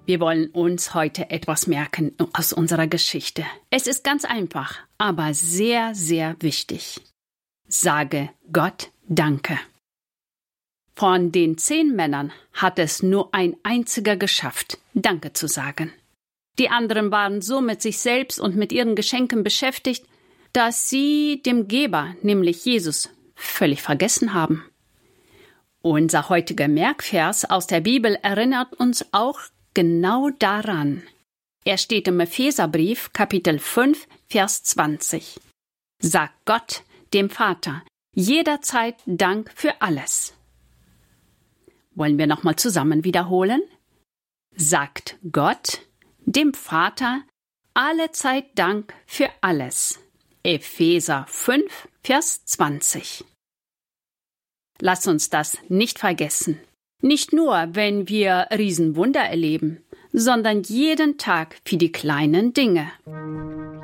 Wir wollen uns heute etwas merken aus unserer Geschichte. Es ist ganz einfach, aber sehr, sehr wichtig. Sage Gott Danke. Von den 10 Männern hat es nur ein einziger geschafft, Danke zu sagen. Die anderen waren so mit sich selbst und mit ihren Geschenken beschäftigt, dass sie dem Geber, nämlich Jesus, völlig vergessen haben. Unser heutiger Merkvers aus der Bibel erinnert uns auch genau daran. Er steht im Epheserbrief, Kapitel 5, Vers 20. Sagt Gott, dem Vater, jederzeit Dank für alles. Wollen wir nochmal zusammen wiederholen? Sagt Gott, dem Vater, allezeit Dank für alles. Epheser 5, Vers 20. Lass uns das nicht vergessen. Nicht nur, wenn wir Riesenwunder erleben, sondern jeden Tag für die kleinen Dinge.